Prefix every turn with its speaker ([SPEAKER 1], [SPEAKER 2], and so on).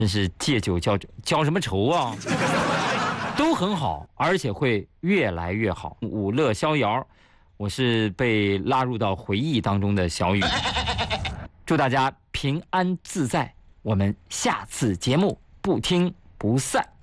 [SPEAKER 1] 真是借酒浇什么愁啊？都很好，而且会越来越好。舞乐逍遥，我是被拉入到回忆当中的小雨。祝大家平安自在，我们下次节目不听不散。